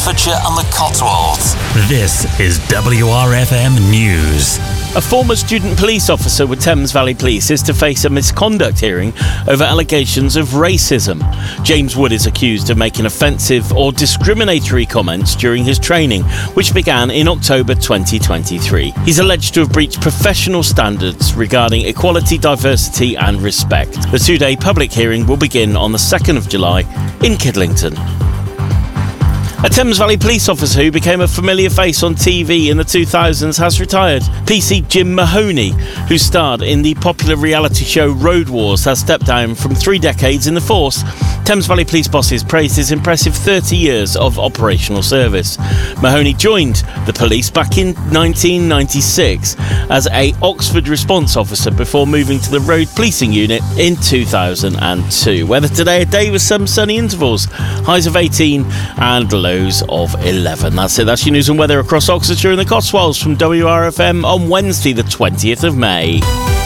Hertfordshire and the Cotswolds. This is WRFM News. A former student police officer with Thames Valley Police is to face a misconduct hearing over allegations of racism. James Wood is accused of making offensive or discriminatory comments during his training, which began in October 2023. He's alleged to have breached professional standards regarding equality, diversity and respect. The two-day public hearing will begin on the 2nd of July in Kidlington. A Thames Valley police officer who became a familiar face on TV in the 2000s has retired. PC Jim Mahoney, who starred in the popular reality show Road Wars, has stepped down from 3 decades in the force. Thames Valley police bosses praised his impressive 30 years of operational service. Mahoney joined the police back in 1996 as a Oxford response officer before moving to the road policing unit in 2002. Weather today, a day with some sunny intervals, highs of 18 and lows of 11. That's it. That's your news and weather across Oxfordshire and the Cotswolds from WRFM on Wednesday the 20th of May.